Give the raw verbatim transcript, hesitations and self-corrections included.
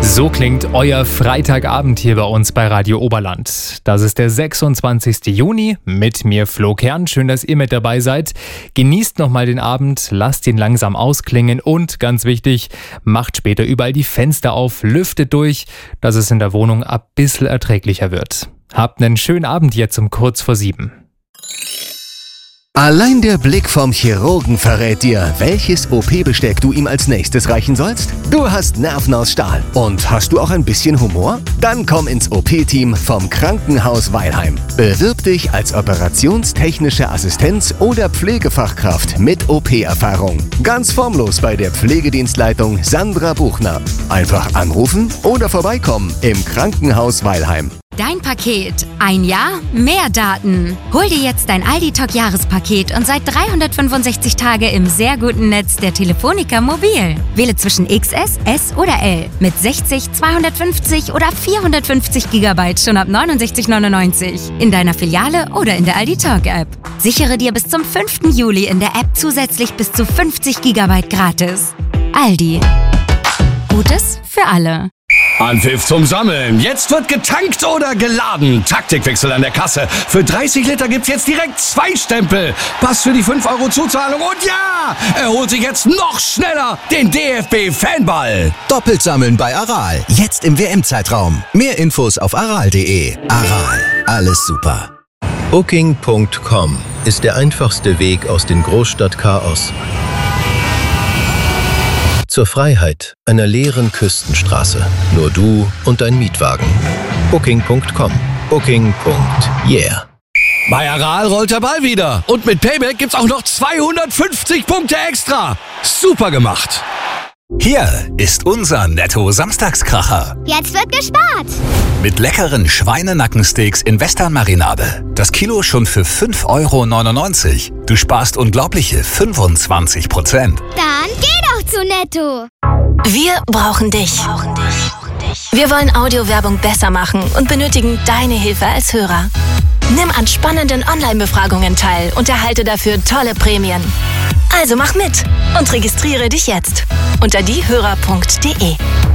So klingt euer Freitagabend hier bei uns bei Radio Oberland. Das ist der sechsundzwanzigste Juni mit mir, Flo Kern. Schön, dass ihr mit dabei seid. Genießt nochmal den Abend, lasst ihn langsam ausklingen und, ganz wichtig, macht später überall die Fenster auf, lüftet durch, dass es in der Wohnung ein bisschen erträglicher wird. Habt einen schönen Abend jetzt um kurz vor sieben. Allein der Blick vom Chirurgen verrät dir, welches O P-Besteck du ihm als nächstes reichen sollst. Du hast Nerven aus Stahl. Und hast du auch ein bisschen Humor? Dann komm ins O P-Team vom Krankenhaus Weilheim. Bewirb dich als operationstechnische Assistenz oder Pflegefachkraft mit O P-Erfahrung. Ganz formlos bei der Pflegedienstleitung Sandra Buchner. Einfach anrufen oder vorbeikommen im Krankenhaus Weilheim. Dein Paket. Ein Jahr, mehr Daten. Hol dir jetzt dein Aldi-Talk-Jahrespaket und seit dreihundertfünfundsechzig Tage im sehr guten Netz der Telefonica Mobil. Wähle zwischen X S, S oder L mit sechzig, zweihundertfünfzig oder vierhundertfünfzig Gigabyte schon ab neunundsechzig neunundneunzig. In deiner Filiale oder in der Aldi-Talk-App. Sichere dir bis zum fünften Juli in der App zusätzlich bis zu fünfzig Gigabyte gratis. Aldi. Gutes für alle. Anpfiff zum Sammeln. Jetzt wird getankt oder geladen. Taktikwechsel an der Kasse. Für dreißig Liter gibt's jetzt direkt zwei Stempel. Pass für die fünf Euro Zuzahlung und ja, er holt sich jetzt noch schneller den D F B-Fanball. Doppelt sammeln bei Aral. Jetzt im W M-Zeitraum. Mehr Infos auf aral punkt de. Aral. Alles super. Booking Punkt com ist der einfachste Weg aus dem Großstadtchaos zur Freiheit einer leeren Küstenstraße. Nur du und dein Mietwagen. Booking Punkt com. Booking. Yeah. Bei Aral rollt der Ball wieder. Und mit Payback gibt's auch noch zweihundertfünfzig Punkte extra. Super gemacht. Hier ist unser Netto-Samstagskracher. Jetzt wird gespart. Mit leckeren Schweinenackensteaks in Western-Marinade. Das Kilo schon für fünf Euro neunundneunzig. Du sparst unglaubliche fünfundzwanzig Prozent. Dann geh doch zu Netto. Wir brauchen dich. Wir wollen Audiowerbung besser machen und benötigen deine Hilfe als Hörer. Nimm an spannenden Online-Befragungen teil und erhalte dafür tolle Prämien. Also mach mit und registriere dich jetzt unter diehörer punkt de.